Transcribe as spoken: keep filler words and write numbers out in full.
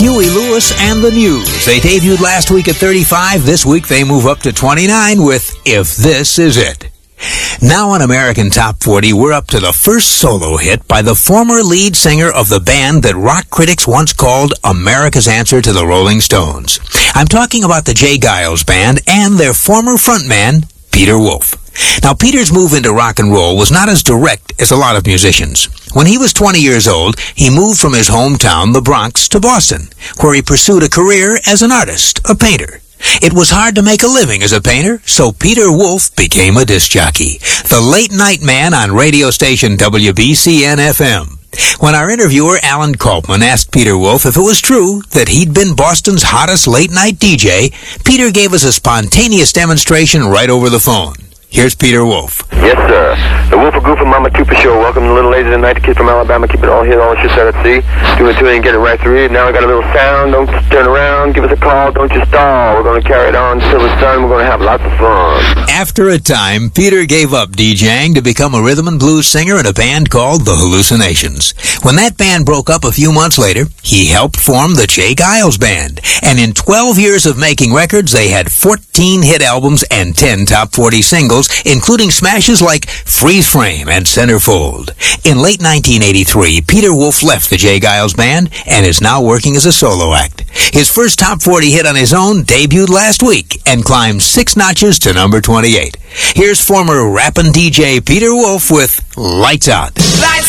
Huey Lewis and the News. They debuted last week at thirty-five. This week they move up to twenty-nine with If This Is It. Now on American Top forty, we're up to the first solo hit by the former lead singer of the band that rock critics once called America's answer to the Rolling Stones. I'm talking about the Jay Giles Band and their former frontman, Peter Wolf. Now, Peter's move into rock and roll was not as direct as a lot of musicians. When he was twenty years old, he moved from his hometown, the Bronx, to Boston, where he pursued a career as an artist, a painter. It was hard to make a living as a painter, so Peter Wolf became a disc jockey, the late-night man on radio station W B C N F M. When our interviewer, Alan Kalpman, asked Peter Wolf if it was true that he'd been Boston's hottest late-night D J, Peter gave us a spontaneous demonstration right over the phone. Here's Peter Wolf. Yes, sir. The Wolf of Goof and Mama Tupa Show. Welcome to Little Lazy Tonight, the kid from Alabama. Keep it all here, all the shit out at sea. Do it to it and get it right through. Now we got a little sound. Don't just turn around. Give us a call. Don't you stall. We're going to carry it on till it's done. We're going to have lots of fun. After a time, Peter gave up DJing to become a rhythm and blues singer in a band called The Hallucinations. When that band broke up a few months later, he helped form the Jay Giles Band. And in twelve years of making records, they had fourteen hit albums and ten top forty singles, including smashes like Freeze Frame and Centerfold. In late nineteen eighty-three, Peter Wolf left the Jay Giles Band and is now working as a solo act. His first top forty hit on his own debuted last week and climbed six notches to number twenty-eight. Here's former rapping D J Peter Wolf with Lights Out. Lights